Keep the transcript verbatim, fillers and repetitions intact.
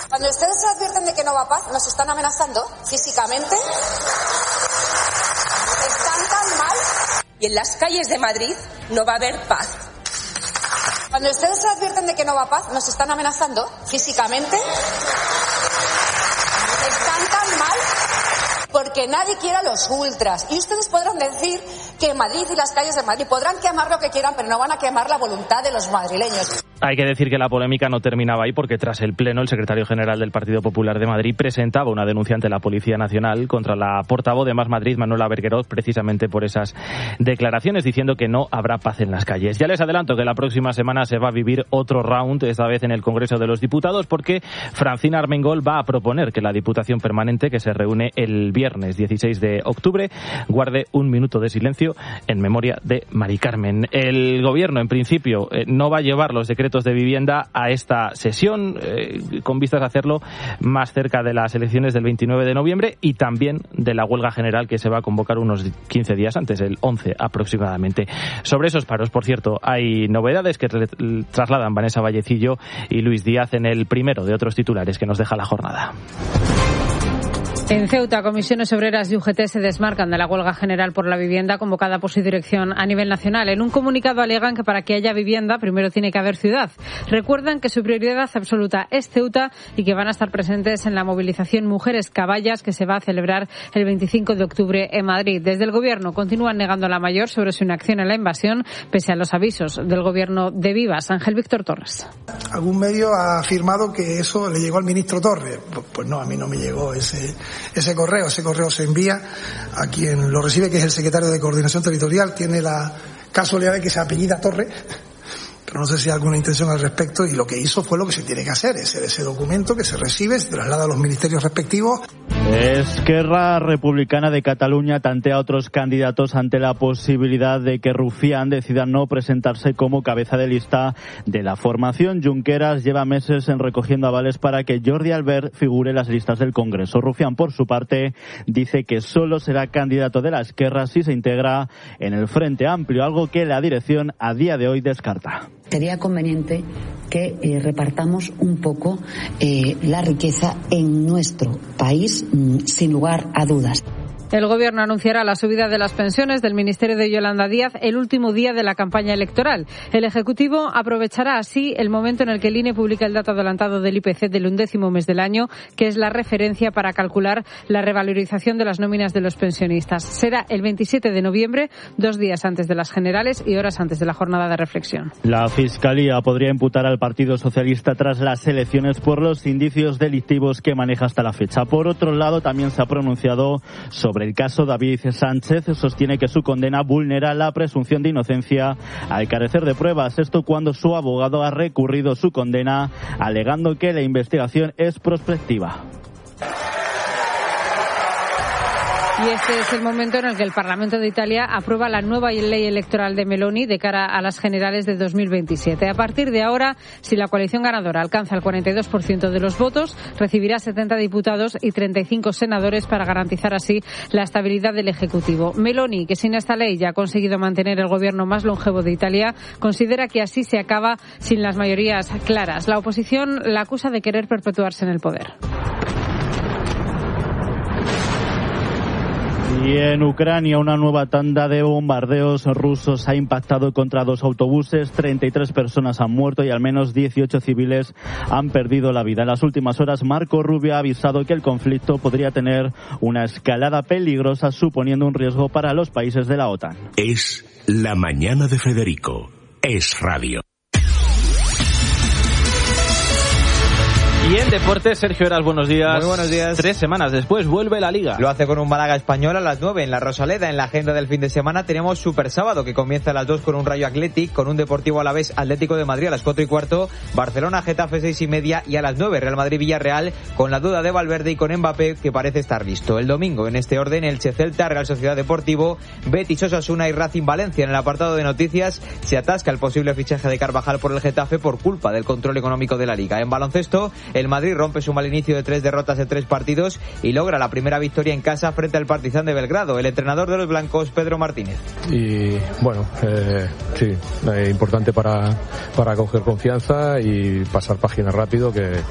Cuando ustedes se advierten de que no va paz, nos están amenazando físicamente. Están tan mal. Y en las calles de Madrid no va a haber paz. Cuando ustedes se advierten de que no va paz, nos están amenazando físicamente. Están tan mal porque nadie quiere a los ultras. Y ustedes podrán decir que Madrid y las calles de Madrid podrán quemar lo que quieran, pero no van a quemar la voluntad de los madrileños. Hay que decir que la polémica no terminaba ahí porque tras el pleno el secretario general del Partido Popular de Madrid presentaba una denuncia ante la Policía Nacional contra la portavoz de Más Madrid, Manuela Bergueroz, precisamente por esas declaraciones diciendo que no habrá paz en las calles. Ya les adelanto que la próxima semana se va a vivir otro round, esta vez en el Congreso de los Diputados, porque Francina Armengol va a proponer que la Diputación Permanente, que se reúne el viernes dieciséis de octubre, guarde un minuto de silencio en memoria de Mari Carmen. El Gobierno, en principio, eh, no va a llevar los decretos de vivienda a esta sesión, eh, con vistas a hacerlo más cerca de las elecciones del veintinueve de noviembre y también de la huelga general que se va a convocar unos quince días antes, el once aproximadamente. Sobre esos paros, por cierto, hay novedades que trasladan Vanessa Vallecillo y Luis Díaz en el primero de otros titulares que nos deja la jornada. En Ceuta, comisiones obreras y U G T se desmarcan de la huelga general por la vivienda convocada por su dirección a nivel nacional. En un comunicado alegan que para que haya vivienda primero tiene que haber ciudad. Recuerdan que su prioridad absoluta es Ceuta y que van a estar presentes en la movilización Mujeres Caballas que se va a celebrar el veinticinco de octubre en Madrid. Desde el Gobierno continúan negando la mayor sobre su inacción en la invasión, pese a los avisos del Gobierno de Vivas. Ángel Víctor Torres. Algún medio ha afirmado que eso le llegó al ministro Torres. Pues no, a mí no me llegó ese... Ese correo, ese correo se envía a quien lo recibe, que es el secretario de Coordinación Territorial. Tiene la casualidad de que se apellida Torres, pero no sé si hay alguna intención al respecto, y lo que hizo fue lo que se tiene que hacer, ese, ese documento que se recibe, se traslada a los ministerios respectivos. Esquerra Republicana de Cataluña tantea a otros candidatos ante la posibilidad de que Rufián decida no presentarse como cabeza de lista de la formación. Junqueras lleva meses en recogiendo avales para que Jordi Albert figure en las listas del Congreso. Rufián, por su parte, dice que solo será candidato de la Esquerra si se integra en el Frente Amplio, algo que la dirección a día de hoy descarta. Sería conveniente que eh, repartamos un poco eh, la riqueza en nuestro país, mm, sin lugar a dudas. El Gobierno anunciará la subida de las pensiones del Ministerio de Yolanda Díaz el último día de la campaña electoral. El Ejecutivo aprovechará así el momento en el que el I N E publica el dato adelantado del I P C del undécimo mes del año, que es la referencia para calcular la revalorización de las nóminas de los pensionistas. Será el veintisiete de noviembre, dos días antes de las generales y horas antes de la jornada de reflexión. La Fiscalía podría imputar al Partido Socialista tras las elecciones por los indicios delictivos que maneja hasta la fecha. Por otro lado, también se ha pronunciado sobre el caso David Sánchez. Sostiene que su condena vulnera la presunción de inocencia al carecer de pruebas. Esto cuando su abogado ha recurrido su condena, alegando que la investigación es prospectiva. Y este es el momento en el que el Parlamento de Italia aprueba la nueva ley electoral de Meloni de cara a las generales de dos mil veintisiete. A partir de ahora, si la coalición ganadora alcanza el cuarenta y dos por ciento de los votos, recibirá setenta diputados y treinta y cinco senadores para garantizar así la estabilidad del Ejecutivo. Meloni, que sin esta ley ya ha conseguido mantener el gobierno más longevo de Italia, considera que así se acaba sin las mayorías claras. La oposición la acusa de querer perpetuarse en el poder. Y en Ucrania, una nueva tanda de bombardeos rusos ha impactado contra dos autobuses. treinta y tres personas han muerto y al menos dieciocho civiles han perdido la vida. En las últimas horas, Marco Rubio ha avisado que el conflicto podría tener una escalada peligrosa, suponiendo un riesgo para los países de la OTAN. Es la mañana de Federico. Es radio. Y en deportes, Sergio Heras, buenos días. Muy buenos días. Tres semanas después vuelve la Liga. Lo hace con un Málaga Español a las nueve en la Rosaleda. En la agenda del fin de semana tenemos Super Sábado, que comienza a las dos con un Rayo Athletic, con un Deportivo Alavés Atlético de Madrid a las cuatro y cuarto, Barcelona Getafe seis y media, y a las nueve Real Madrid Villarreal, con la duda de Valverde y con Mbappé, que parece estar listo. El domingo, en este orden, Elche Celta, Real Sociedad Deportivo, Betis Osasuna y Racing Valencia. En el apartado de noticias se atasca el posible fichaje de Carvajal por el Getafe por culpa del control económico de la Liga. En baloncesto, el Madrid rompe su mal inicio de tres derrotas en tres partidos y logra la primera victoria en casa frente al Partizan de Belgrado. El entrenador de los blancos, Pedro Martínez. Y bueno, eh, sí, eh, importante para, para coger confianza y pasar página rápido, que